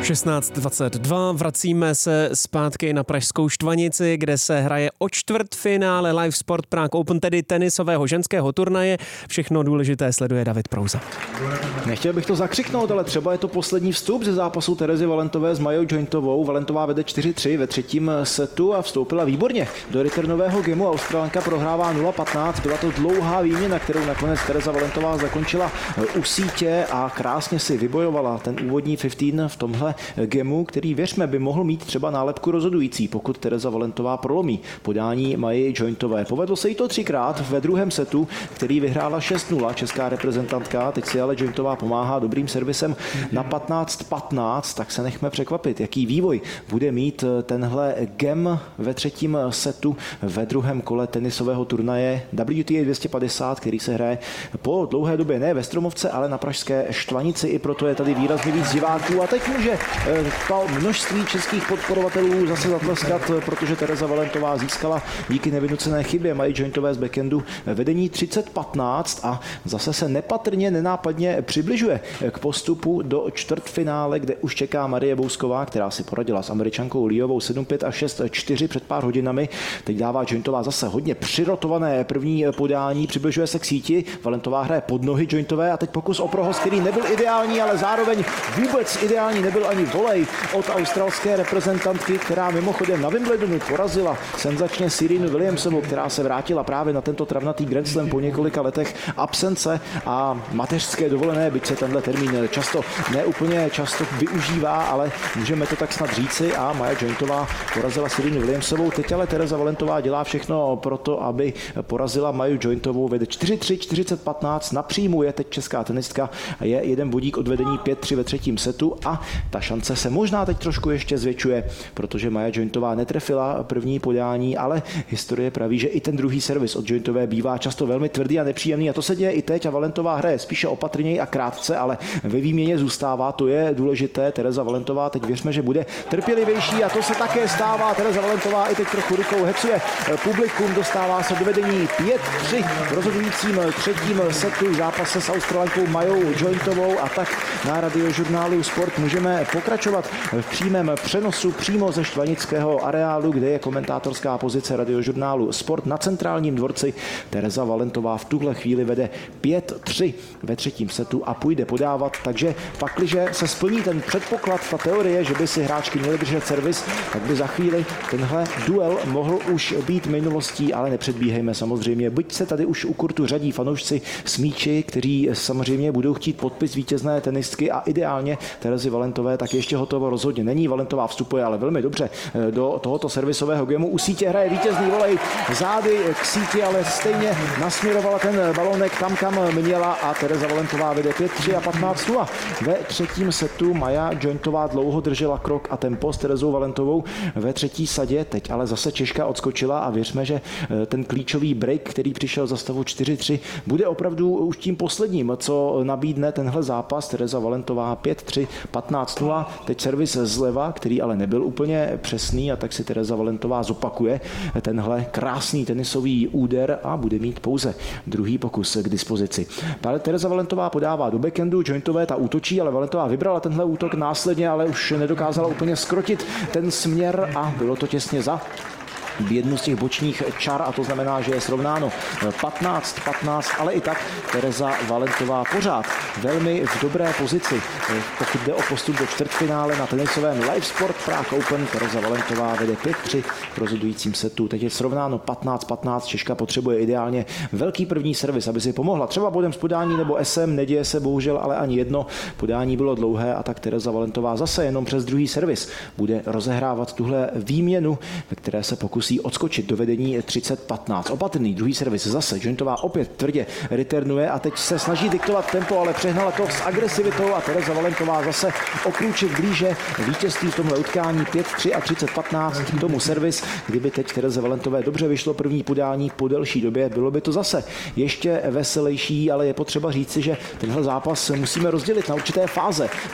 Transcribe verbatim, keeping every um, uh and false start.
šestnáct dvacet dva, vracíme se zpátky na pražskou Štvanici, kde se hraje o čtvrtfinále Live Sport Prague Open, tedy tenisového ženského turnaje. Všechno důležité sleduje David Prouza. Nechtěl bych to zakřiknout, ale třeba je to poslední vstup ze zápasu Terezy Valentové s Majou Jointovou. Valentová vede čtyři tři ve třetím setu a vstoupila výborně do returnového gamu. Australanka prohrává nula patnáct. Byla to dlouhá výměna, kterou nakonec Tereza Valentová zakončila u sítě a krásně si vybojovala ten úvodní patnáct v tomhle gamu, který věřme by mohl mít třeba nálepku rozhodující, pokud Tereza Valentová prolomí podání Maji Jointové. Povedlo se jí to třikrát ve druhém setu, který vyhrála šest nula česká reprezentantka. Teď si ale Jointová pomáhá dobrým servisem na patnáct patnáct, tak se nechme překvapit, jaký vývoj bude mít tenhle gam ve třetím setu ve druhém kole tenisového turnaje W T A dvě stě padesát, který se hraje po dlouhé době ne ve Stromovce, ale na pražské Štvanici. I proto je tady výrazně víc diváků a teď může to množství českých podporovatelů zase zatleskat, protože Tereza Valentová získala díky nevynucené chybě Maji Jointové z backendu vedení třicet patnáct a zase se nepatrně, nenápadně přibližuje k postupu do čtvrtfinále, kde už čeká Marie Bousková, která si poradila s Američankou Liovou sedm pět a šest čtyři před pár hodinami. Teď dává Jointová zase hodně přirotované první podání, přibližuje se k síti. Valentová hraje pod nohy Jointové a teď pokus o prohoz, který nebyl ideální, ale zároveň vůbec ideální nebyl ani volej od australské reprezentantky, která mimochodem na Wimbledonu porazila senzačně Serenu Williamsovou, která se vrátila právě na tento travnatý Grand Slam po několika letech absence a mateřské dovolené, byť se tenhle termín často neúplně často využívá, ale můžeme to tak snad říci a Maja Jointová porazila Serenu Williamsovou. Teď ale Tereza Valentová dělá všechno pro to, aby porazila Maju Jointovou, vede čtyři tři, čtyřicet patnáct, napříjmu je teď česká tenistka, je jeden bodík od vedení pět tři ve třetím setu a ta šance se možná teď trošku ještě zvětšuje, protože Maja Jointová netrefila první podání, ale historie praví, že i ten druhý servis od Jointové bývá často velmi tvrdý a nepříjemný a to se děje i teď a Valentová hraje spíše opatrněji a krátce, ale ve výměně zůstává, to je důležité. Tereza Valentová teď věřme, že bude trpělivější a to se také stává. Tereza Valentová i teď trochu rukou hecuje publikum, dostává se do vedení pět tři v rozhodujícím třetím setu zápase s Australankou Majou Jointovou a tak na Radiožurnálu Sport můžeme pokračovat v přímém přenosu přímo ze štvanického areálu, kde je komentátorská pozice Radiožurnálu Sport na centrálním dvorci. Tereza Valentová v tuhle chvíli vede pět tři ve třetím setu a půjde podávat, takže pakliže se splní ten předpoklad, ta teorie, že by si hráčky měly držet servis, tak by za chvíli tenhle duel mohl už být minulostí, ale nepředbíhejme samozřejmě. Byť se tady už u kurtu řadí fanoušci smíči, kteří samozřejmě budou chtít podpis vítězné tenistky a ideálně Terezy Valentové, tak ještě hotovo rozhodně není. Valentová vstupuje ale velmi dobře do tohoto servisového gamu. U sítě hraje vítězný volej zády k síti, ale stejně nasměrovala ten balonek tam, kam měla a Tereza Valentová vede pět tři a patnáct nula. Ve třetím setu Maja Jointová dlouho držela krok a tempo s Terezou Valentovou ve třetí sadě. Teď ale zase Češka odskočila a věřme, že ten klíčový break, který přišel za stavu čtyři tři, bude opravdu už tím posledním, co nabídne tenhle zápas. Tereza Valentová pět tři, patnáct nula. Teď servis zleva, který ale nebyl úplně přesný a tak si Tereza Valentová zopakuje tenhle krásný tenisový úder a bude mít pouze druhý pokus k dispozici. Tereza Valentová podává do backendu, Jointové ta útočí, ale Valentová vybrala tenhle útok následně, ale už nedokázala úplně skrotit ten směr a bylo to těsně za jednu z těch bočních čar a to znamená, že je srovnáno patnáct patnáct, ale i tak Tereza Valentová pořád velmi v dobré pozici. Pokud jde o postup do čtvrtfinále na tenisovém Live Sport Prague Open, Tereza Valentová vede pět tři v rozhodujícím setu. Teď je srovnáno patnáct patnáct, Češka potřebuje ideálně velký první servis, aby si pomohla. Třeba bodem z podání nebo esem, neděje se bohužel ale ani jedno. Podání bylo dlouhé a tak Tereza Valentová zase jenom přes druhý servis bude rozehrávat tuhle výměnu, ve které se pokusí odskočit do vedení třicet patnáct. Opatrný druhý servis zase. Jointová opět tvrdě returnuje a teď se snaží diktovat tempo, ale přehnala to s agresivitou a Tereza Valentová zase o krůček blíže vítězství v tomhle utkání pět tři a třicet patnáct k tomu servis. Kdyby teď Tereze Valentové dobře vyšlo první podání po delší době, bylo by to zase ještě veselější, ale je potřeba říci, že tenhle zápas musíme rozdělit na určité fáze.